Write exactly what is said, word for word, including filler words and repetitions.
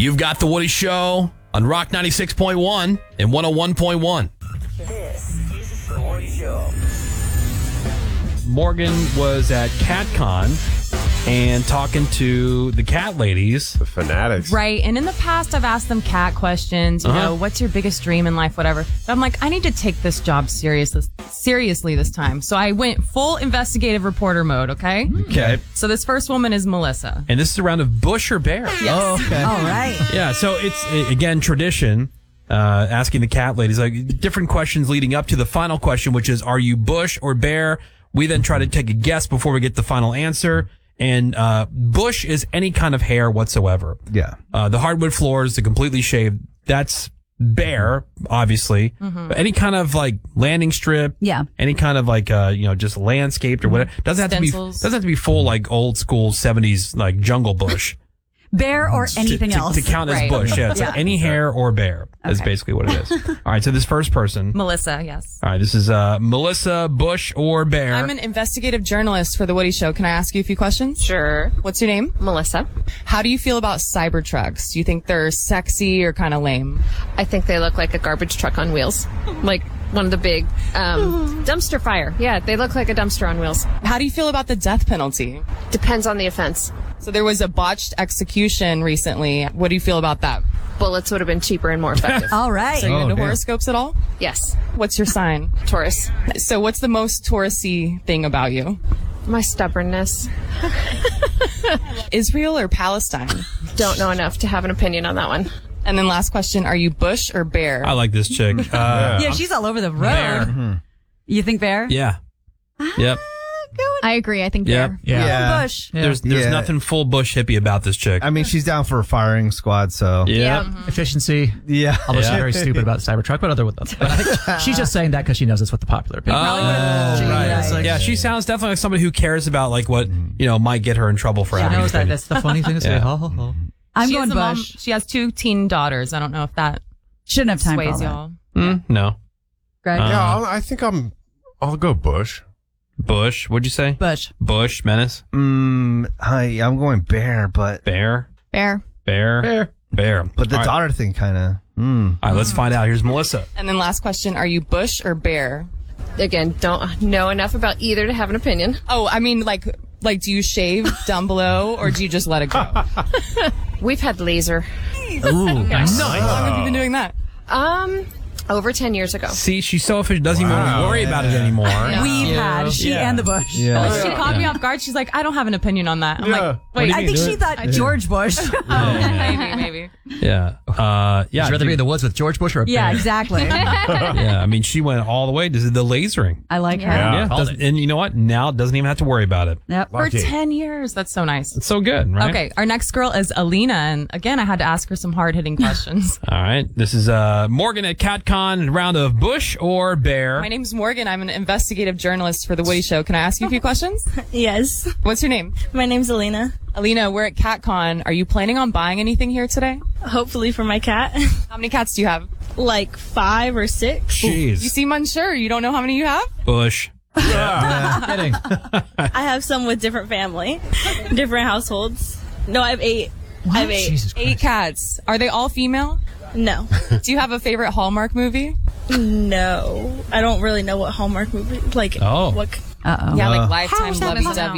You've got The Woody Show on Rock ninety-six point one and one oh one point one. This is The Woody Show. Morgan was at CatCon and talking to the cat ladies. The fanatics. Right. And in the past, I've asked them cat questions. You Uh-huh. know, what's your biggest dream in life, whatever. But I'm like, I need to take this job serious, seriously this time. So I went full investigative reporter mode, okay? Okay. So this first woman is Melissa. And this is a round of Bush or Bear. Oh, okay. All right. Yeah, so it's, uh, again, tradition, uh, asking the cat ladies, like, different questions leading up to the final question, which is, are you Bush or Bear? We then try to take a guess before we get the final answer. And uh, Bush is any kind of hair whatsoever. Yeah. Uh, the hardwood floors, the completely shaved, that's Bear, obviously. Mm-hmm. But any kind of like landing strip, Yeah. any kind of like uh, you know, just landscaped or whatever. Doesn't have to be Stencils. doesn't have to be full like old school seventies like jungle bush. Bear or anything to, else. to count as Right. Bush. Yeah, it's like Yeah. any hair or bear is Okay. basically what it is. All right, so this first person. Melissa, yes. All right, this is uh, Melissa, Bush or Bear. I'm an investigative journalist for The Woody Show. Can I ask you a few questions? Sure. What's your name? Melissa. How do you feel about Cybertrucks? Do you think they're sexy or kind of lame? I think they look like a garbage truck on wheels. Like one of the big um, dumpster fire. Yeah, they look like a dumpster on wheels. How do you feel about the death penalty? Depends on the offense. So there was a botched execution recently. What do you feel about that? Bullets would have been cheaper and more effective. All right. So you're Oh, into damn. horoscopes at all? Yes. What's your sign? Taurus. So what's the most Taurus-y thing about you? My stubbornness. Israel or Palestine? Don't know enough to have an opinion on that one. And then last question, are you Bush or Bear? I like this chick. Uh, Yeah, she's all over the road. Bear. You think Bear? Yeah. Yep. I agree. I think Yep. Bear. Yeah. Yeah. Bush. There's there's Yeah. nothing full Bush hippie about this chick. I mean, she's down for a firing squad, so. Yep. Efficiency. Yeah. Although she's Yeah. very stupid about Cybertruck, but other with them. But I think she's just saying that because she knows it's what the popular opinion. Oh, right. Right. like- yeah, she sounds definitely like somebody who cares about like what you know might get her in trouble for She having knows an that opinion. that's the funny thing to say. Yeah. Ho, ho, ho. I'm she going has a mom- Bush. she has two teen daughters. I don't know if that Shouldn't have time for all sways that. y'all. Mm, no. Greg? Uh, Yeah, I'll, I think I'm. I'll go Bush. Bush. What'd you say? Bush. Bush. Menace. Mm, hi, I'm going Bear, but Bear. Bear. Bear. Bear. Bear. but the All right. daughter thing kind of. Mm. All right, let's find out. Here's Melissa. And then last question, are you Bush or Bear? Again, don't know enough about either to have an opinion. Oh, I mean, like, like, do you shave down below or do you just let it grow? We've had laser. Ooh, nice. How long have you been doing that? Um, over ten years ago. See, she's so efficient. Doesn't even Wow. worry about it anymore. We've had she Yeah. and the Bush. Yeah. She caught me off guard. She's like, I don't have an opinion on that. I'm Yeah. like, wait, I think she thought George Bush. maybe, maybe. Yeah. Uh, yeah. Would you rather dude. be in the woods with George Bush or a yeah, bear? exactly. Yeah. I mean, she went all the way to the lasering. I like her. Yeah. Yeah. called doesn't- it. And you know what? Now doesn't even have to worry about it. Yep. For ten years. That's so nice. It's so good, right? Okay, our next girl is Alina, and again, I had to ask her some hard-hitting questions. All right. This is uh, Morgan at CatCon, round of Bush or Bear. My name's Morgan. I'm an investigative journalist for The Woody Show. Can I ask you a few questions? Yes. What's your name? My name's Alina. Alina, we're at CatCon. Are you planning on buying anything here today? Hopefully for my cat. How many cats do you have? Like five or six. Jeez. You seem unsure. You don't know how many you have? Bush. Kidding. I have some with different family, different households. No, I have eight. I have eight. Jesus Eight Christ. cats. Are they all female? No. Do you have a favorite Hallmark movie? No. I don't really know what Hallmark movie, like, Oh. what. Uh oh. Yeah, like Uh. Lifetime, How's that Lovey possible? Dovey.